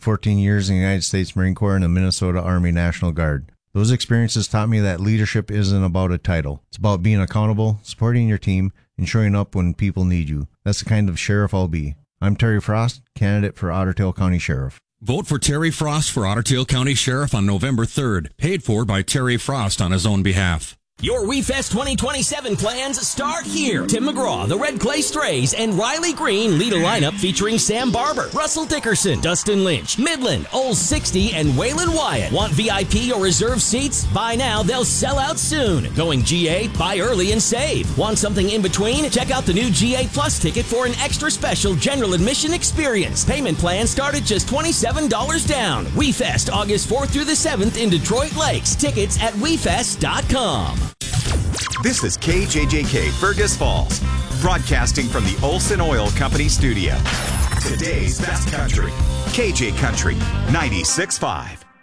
14 years in the United States Marine Corps and the Minnesota Army National Guard. Those experiences taught me that leadership isn't about a title. It's about being accountable, supporting your team, and showing up when people need you. That's the kind of sheriff I'll be. I'm Terry Frost, candidate for Otter Tail County Sheriff. Vote for Terry Frost for Otter Tail County Sheriff on November 3rd. Paid for by Terry Frost on his own behalf. Your WeFest 2027 plans start here. Tim McGraw, the Red Clay Strays, and Riley Green lead a lineup featuring Sam Barber, Russell Dickerson, Dustin Lynch, Midland, Old 60, and Waylon Wyatt. Want VIP or reserved seats? Buy now, they'll sell out soon. Going GA? Buy early and save. Want something in between? Check out the new GA Plus ticket for an extra special general admission experience. Payment plans start at just $27 down. WeFest, August 4th through the 7th in Detroit Lakes. Tickets at WeFest.com. This is KJJK Fergus Falls, broadcasting from the Olson Oil Company studio. Today's best country, KJ Country 96.5.